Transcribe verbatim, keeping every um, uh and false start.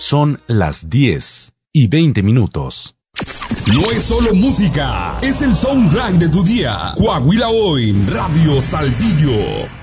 Son las diez y veinte minutos. No es solo música, es el soundtrack de tu día. Coahuila Hoy, Radio Saltillo.